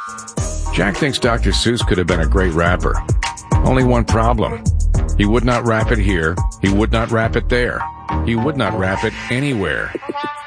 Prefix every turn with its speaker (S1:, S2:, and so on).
S1: Jack thinks Dr. Seuss could have been a great rapper. Only one problem. He would not rap it here. He would not rap it there. He would not rap it anywhere.